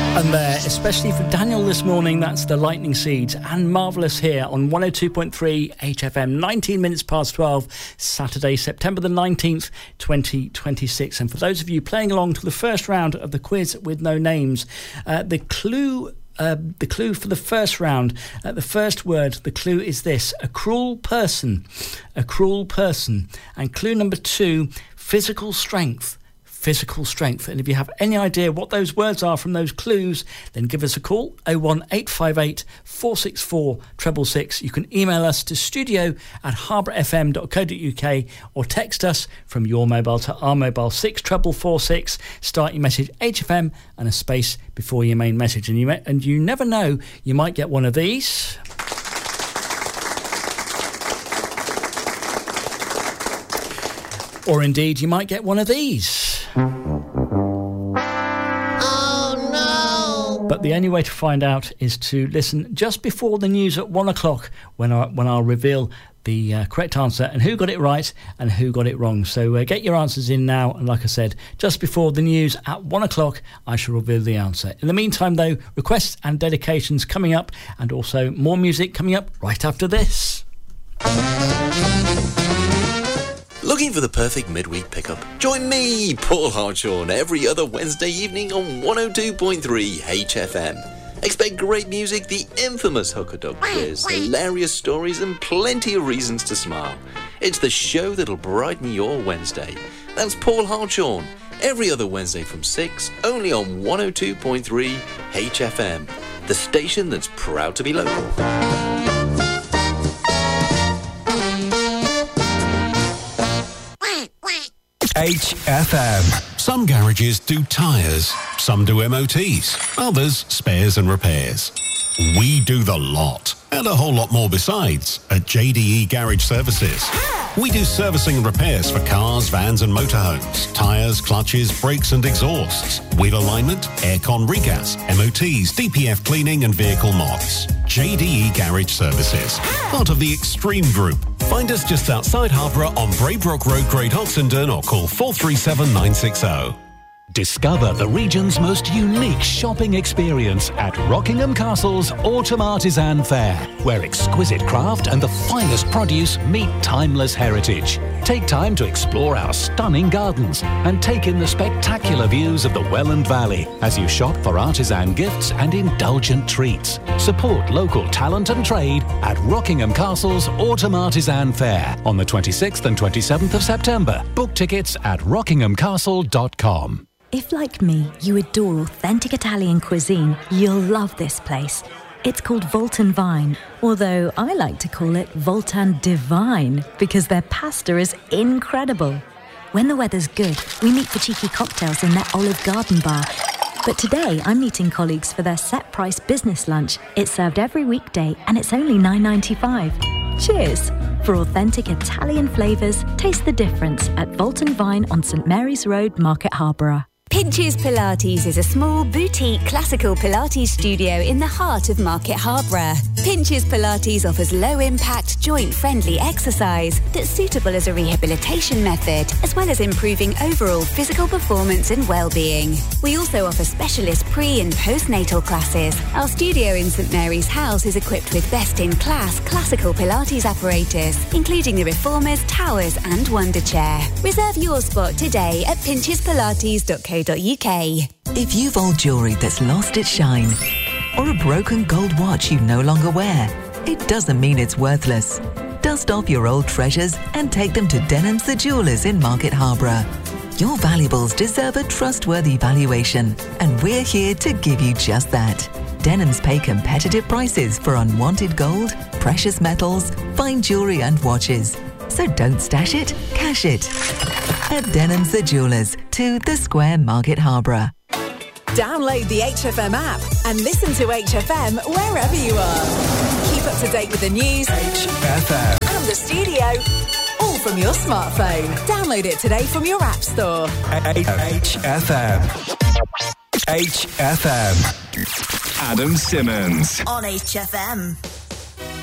And there, especially for Daniel this morning, that's the Lightning Seeds and Marvellous here on 102.3 HFM, 19 minutes past 12, Saturday, September the 19th, 2026. And for those of you playing along to the first round of the quiz with no names, the clue for the first round, the first word, the clue is this: a cruel person, a cruel person. And clue number 2, physical strength. Physical strength. And if you have any idea what those words are from those clues, then give us a call, 01858 464 666. You can email us to studio@harbourfm.co.uk or text us from your mobile to our mobile 64446. Start your message HFM and a space before your main message. And you never know, you might get one of these. Or indeed, you might get one of these. Oh no! But the only way to find out is to listen just before the news at 1 o'clock when I'll reveal the correct answer and who got it right and who got it wrong. So get your answers in now, and like I said, just before the news at 1 o'clock I shall reveal the answer. In the meantime though, requests and dedications coming up, and also more music coming up right after this. Looking for the perfect midweek pickup? Join me, Paul Hartshorn, every other Wednesday evening on 102.3 HFM. Expect great music, the infamous Hooker Dog quiz, hilarious stories and plenty of reasons to smile. It's the show that'll brighten your Wednesday. That's Paul Hartshorn, every other Wednesday from 6, only on 102.3 HFM, the station that's proud to be local. HFM. Some garages do tyres, some do MOTs, others spares and repairs. We do the lot, and a whole lot more besides, at JDE Garage Services. We do servicing and repairs for cars, vans and motorhomes, tyres, clutches, brakes and exhausts, wheel alignment, aircon regas, MOTs, DPF cleaning and vehicle mods. JDE Garage Services, part of the Extreme Group. Find us just outside Harborough on Braybrook Road, Great Oxenden, or call 437 960. Discover the region's most unique shopping experience at Rockingham Castle's Autumn Artisan Fair, where exquisite craft and the finest produce meet timeless heritage. Take time to explore our stunning gardens and take in the spectacular views of the Welland Valley as you shop for artisan gifts and indulgent treats. Support local talent and trade at Rockingham Castle's Autumn Artisan Fair on the 26th and 27th of September. Book tickets at rockinghamcastle.com. If, like me, you adore authentic Italian cuisine, you'll love this place. It's called Voltan Vine, although I like to call it Voltan Divine because their pasta is incredible. When the weather's good, we meet for cheeky cocktails in their Olive Garden bar. But today, I'm meeting colleagues for their set-price business lunch. It's served every weekday and it's only $9.95. Cheers! For authentic Italian flavours, taste the difference at Voltan Vine on St Mary's Road, Market Harborough. Pinches Pilates is a small, boutique, classical Pilates studio in the heart of Market Harborough. Pinches Pilates offers low-impact, joint-friendly exercise that's suitable as a rehabilitation method, as well as improving overall physical performance and well-being. We also offer specialist pre- and postnatal classes. Our studio in St Mary's House is equipped with best-in-class classical Pilates apparatus, including the Reformers, Towers and Wonder Chair. Reserve your spot today at pinchespilates.co.uk. If you've old jewellery that's lost its shine, or a broken gold watch you no longer wear, it doesn't mean it's worthless. Dust off your old treasures and take them to Denham's the Jewellers in Market Harborough. Your valuables deserve a trustworthy valuation, and we're here to give you just that. Denham's pay competitive prices for unwanted gold, precious metals, fine jewellery and watches. So don't stash it, cash it. At Denham's the Jewellers, 2 The Square, Market Harborough. Download the HFM app and listen to HFM wherever you are. Keep up to date with the news, HFM, and the studio, all from your smartphone. Download it today from your app store. HFM. HFM. Adam Simmons On HFM.